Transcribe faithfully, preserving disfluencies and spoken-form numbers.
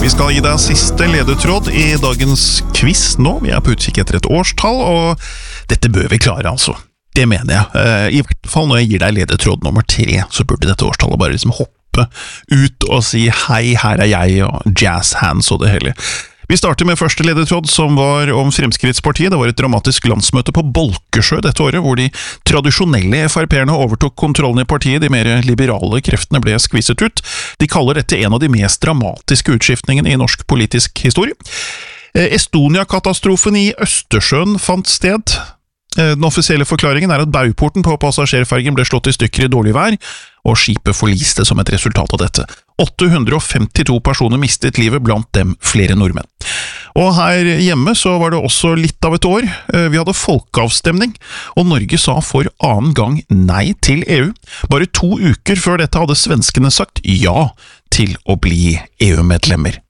Vi skal gi deg siste ledetråd i dagens quiz nå. Vi er på utkikk etter et årstall, og dette bør vi klare, altså. Det mener jeg. I hvert fall når jeg gir deg ledetråd nummer tre, så burde dette årstallet bare liksom hoppe ut og si hei, her er jeg, og jazz hands og det hele. Vi starter med første ledetråd, som var om Fremskrittspartiet. Det var et dramatisk landsmøte på Bolkesjø dette året, hvor de tradisjonelle F R P-erne overtok kontrollen i partiet. De mer liberale kreftene ble skvisset ut. De kaller dette en av de mest dramatiske utskiftningene i norsk politisk historie. Estonia-katastrofen i Østersjøen fant sted. Den offisielle forklaringen er at bauporten på passasjerfergen ble slått i stykker i dårlig vær, og skipet forliste som et resultat av dette. åtte hundre og femtito personer mistet livet, blant dem flere nordmenn. Og her hjemme så var det også litt av et år. Vi hadde folkeavstemning, og Norge sa for annen gang nei til E U. Bare to uker før dette hadde svenskene sagt ja til å bli E U-medlemmer.